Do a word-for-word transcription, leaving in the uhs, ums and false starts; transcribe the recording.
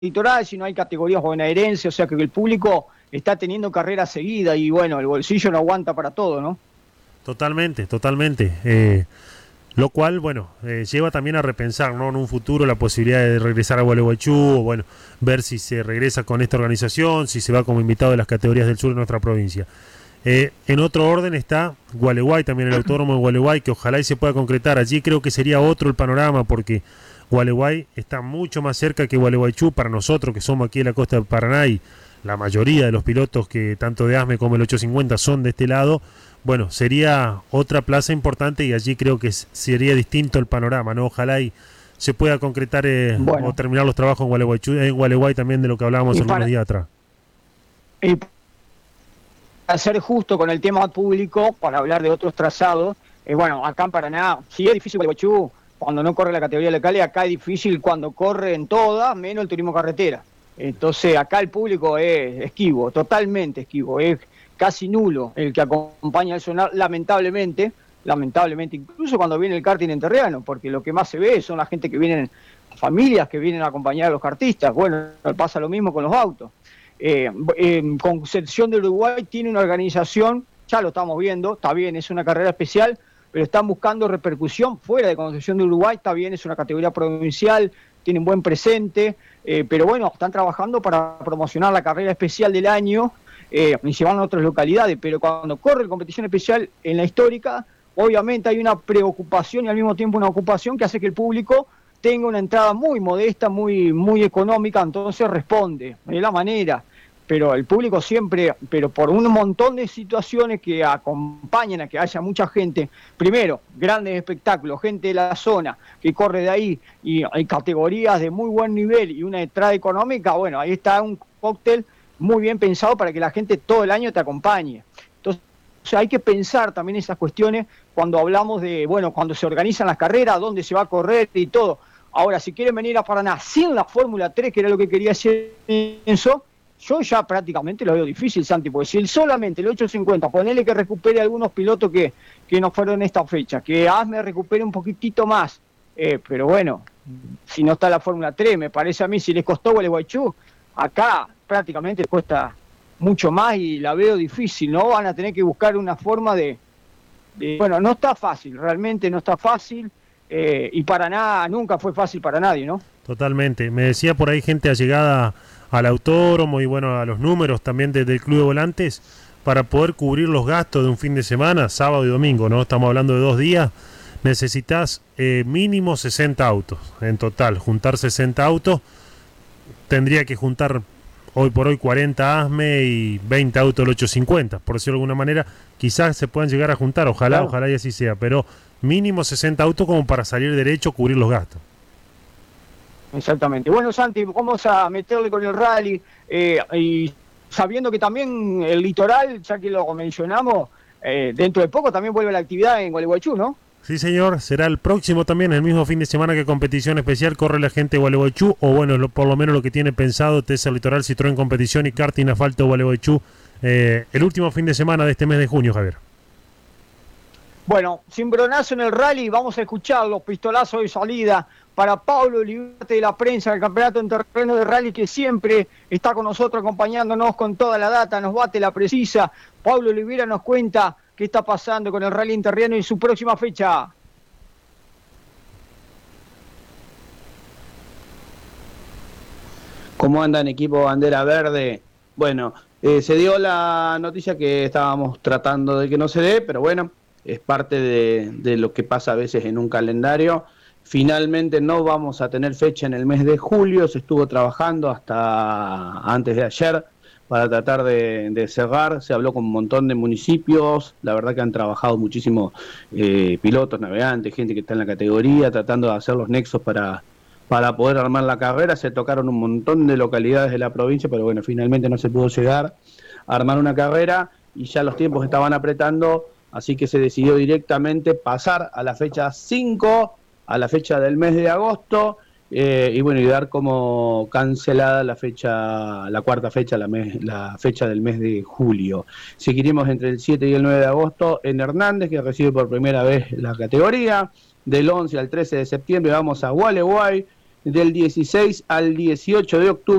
litoral, si no hay categorías bonaerenses, o sea que el público está teniendo carrera seguida y bueno, el bolsillo no aguanta para todo, ¿no? Totalmente, totalmente. Eh, lo cual, bueno, eh, lleva también a repensar, ¿no?, en un futuro la posibilidad de regresar a Gualeguaychú, o bueno, ver si se regresa con esta organización, si se va como invitado de las categorías del sur de nuestra provincia. Eh, en otro orden está Gualeguay, también el autódromo de Gualeguay, que ojalá y se pueda concretar. Allí creo que sería otro el panorama, porque Gualeguay está mucho más cerca que Gualeguaychú para nosotros que somos aquí en la costa del Paraná, y la mayoría de los pilotos que tanto de ASME como el ochocientos cincuenta son de este lado. Bueno, sería otra plaza importante y allí creo que sería distinto el panorama, ¿no? Ojalá y se pueda concretar eh, bueno. o terminar los trabajos en Gualeguaychú, en Gualeguay también, de lo que hablábamos algunos para, días atrás. Y para ser justo con el tema público, para hablar de otros trazados, eh, bueno, acá en Paraná, sí es difícil Gualeguaychú cuando no corre la categoría local, y acá es difícil cuando corre en todas, menos el turismo carretera. Entonces acá el público es esquivo, totalmente esquivo, es casi nulo el que acompaña al sonar, lamentablemente, lamentablemente, incluso cuando viene el karting entrerriano, porque lo que más se ve son la gente que vienen, familias que vienen a acompañar a los kartistas. Bueno, pasa lo mismo con los autos. Eh, eh, Concepción del Uruguay tiene una organización, ya lo estamos viendo, está bien, es una carrera especial, pero están buscando repercusión fuera de Concepción del Uruguay, está bien, es una categoría provincial, tienen buen presente, eh, pero bueno, están trabajando para promocionar la carrera especial del año, eh, y se van a otras localidades, pero cuando corre competición especial en la histórica, obviamente hay una preocupación y al mismo tiempo una ocupación que hace que el público tenga una entrada muy modesta, muy, muy económica, entonces responde de la manera. Pero el público siempre, pero por un montón de situaciones que acompañan a que haya mucha gente, primero, grandes espectáculos, gente de la zona que corre de ahí, y hay categorías de muy buen nivel y una entrada económica, bueno, ahí está un cóctel muy bien pensado para que la gente todo el año te acompañe. Entonces, o sea, hay que pensar también esas cuestiones cuando hablamos de, bueno, cuando se organizan las carreras, dónde se va a correr y todo. Ahora, si quieren venir a Paraná sin la Fórmula tres, que era lo que quería hacer eso, yo ya prácticamente lo veo difícil, Santi, porque si él solamente el ochocientos cincuenta, ponele que recupere algunos pilotos que, que no fueron en esta fecha, que ASME recupere un poquitito más, eh, pero bueno, si no está la Fórmula tres, me parece a mí, si les costó Gualeguaychú, acá prácticamente les cuesta mucho más y la veo difícil, ¿no? Van a tener que buscar una forma de... de bueno, no está fácil, realmente no está fácil, eh, y para nada, nunca fue fácil para nadie, ¿no? Totalmente. Me decía por ahí gente allegada al autódromo y bueno, a los números también desde el Club de Volantes, para poder cubrir los gastos de un fin de semana, sábado y domingo, ¿no? Estamos hablando de dos días, necesitas eh, mínimo sesenta autos en total. Juntar sesenta autos, tendría que juntar hoy por hoy cuarenta ASME y veinte autos del ochocientos cincuenta, por decirlo de alguna manera. Quizás se puedan llegar a juntar, ojalá, claro. ojalá y así sea, pero mínimo sesenta autos como para salir derecho, cubrir los gastos. Exactamente. Bueno, Santi, vamos a meterle con el rally, eh, y sabiendo que también el litoral, ya que lo mencionamos, eh, dentro de poco también vuelve la actividad en Gualeguaychú, ¿no? Sí, señor, será el próximo también, el mismo fin de semana que competición especial, corre la gente de Gualeguaychú, o bueno, lo, por lo menos lo que tiene pensado T S A Litoral, Citroën Competición y Karting Asfalto Gualeguaychú, eh, el último fin de semana de este mes de junio, Javier. Bueno, cimbronazo en el rally, vamos a escuchar los pistolazos de salida para Pablo Olivarte de la prensa del Campeonato en Terreno de Rally, que siempre está con nosotros acompañándonos con toda la data, nos bate la precisa. Pablo Olivera nos cuenta qué está pasando con el Rally Interrriano y su próxima fecha. ¿Cómo andan, equipo Bandera Verde? Bueno, eh, se dio la noticia que estábamos tratando de que no se dé, pero bueno, es parte de, de lo que pasa a veces en un calendario. Finalmente no vamos a tener fecha en el mes de julio, se estuvo trabajando hasta antes de ayer para tratar de, de cerrar, se habló con un montón de municipios, la verdad que han trabajado muchísimo eh, pilotos, navegantes, gente que está en la categoría, tratando de hacer los nexos para, para poder armar la carrera. Se tocaron un montón de localidades de la provincia, pero bueno, finalmente no se pudo llegar a armar una carrera y ya los tiempos estaban apretando, así que se decidió directamente pasar a la fecha cinco, a la fecha del mes de agosto, eh, y bueno, y dar como cancelada la fecha, la cuarta fecha, la, mes, la fecha del mes de julio. Seguiremos entre el siete y el nueve de agosto en Hernández, que recibe por primera vez la categoría. Del once al trece de septiembre vamos a Gualeguay, del dieciséis al dieciocho de octubre.